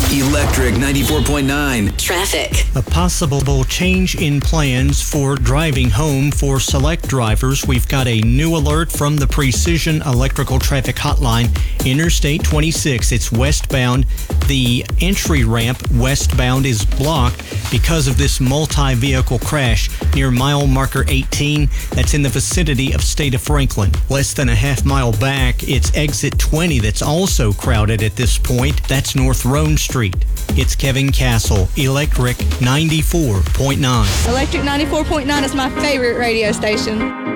Electric 94.9. Traffic. A possible change in plans for driving home for select drivers. We've got a new alert from the Precision Electrical Traffic Hotline. Interstate 26, it's westbound. The entry ramp westbound is blocked because of this multi-vehicle crash near mile marker 18. That's in the vicinity of State of Franklin. Less than a half mile back, it's exit 20 that's also crowded at this point. That's North Roan Street. It's Kevin Castle, Electric 94.9. Electric 94.9 is my favorite radio station.